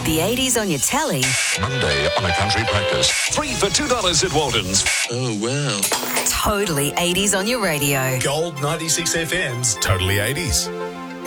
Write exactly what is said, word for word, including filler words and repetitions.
The eighties on your telly. Monday on a country practice. Three for two dollars at Walden's. Oh, wow. Totally eighties on your radio. Gold ninety-six F M's Totally eighties.